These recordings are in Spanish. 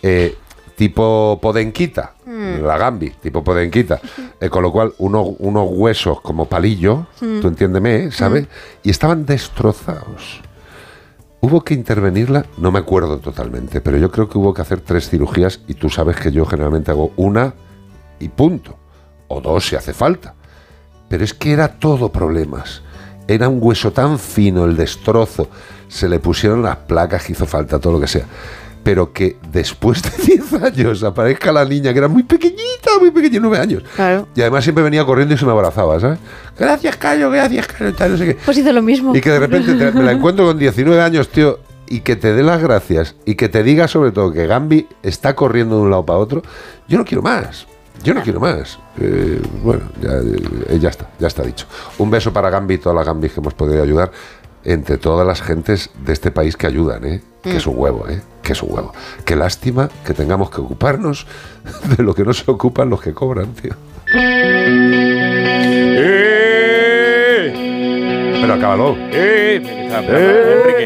tipo Podenquita, la Gambi, tipo Podenquita, con lo cual unos huesos como palillo, tú entiéndeme, ¿sabes? Y estaban destrozados. Hubo que intervenirla, no me acuerdo totalmente, pero yo creo que hubo que hacer 3 cirugías y tú sabes que yo generalmente hago 1 y punto, o 2 si hace falta. Pero es que era todo problemas. Era un hueso tan fino, el destrozo, se le pusieron las placas que hizo falta, todo lo que sea. Pero que después de 10 años aparezca la niña, que era muy pequeñita, 9 años. Claro. Y además siempre venía corriendo y se me abrazaba, ¿sabes? Gracias, Cayo, tal, no sé qué. Pues hizo lo mismo. Y que de repente me la encuentro con 19 años, tío, y que te dé las gracias, y que te diga sobre todo que Gambi está corriendo de un lado para otro. Yo no quiero más. Bueno, ya está dicho. Un beso para Gambi y todas las Gambis que hemos podido ayudar, entre todas las gentes de este país que ayudan, que es un huevo, que es un huevo. Qué lástima que tengamos que ocuparnos de lo que no se ocupan los que cobran, tío. Pero acábalo. Enrique.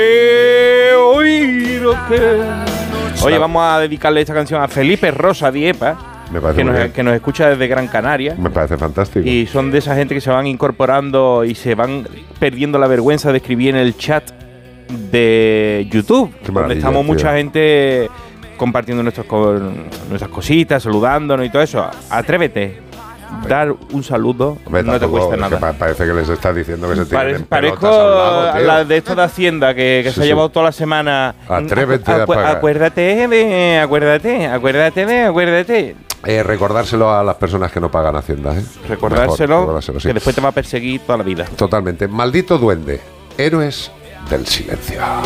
Oye, vamos a dedicarle esta canción a Felipe Rosa Diepa, que nos escucha desde Gran Canaria. Me parece fantástico. Y son de esa gente que se van incorporando y se van perdiendo la vergüenza de escribir en el chat de YouTube, donde estamos mucha gente compartiendo nuestras cositas, saludándonos y todo eso. Atrévete. Dar un saludo. Hombre, no te cuesta nada. Parece que les estás diciendo que se tienen parezco la de esto de Hacienda que se ha llevado toda la semana. Atrévete a pagar. Acuérdate. Recordárselo a las personas que no pagan Hacienda, Recordárselo, sí. que después te va a perseguir toda la vida. Totalmente. Maldito duende. Héroes del silencio.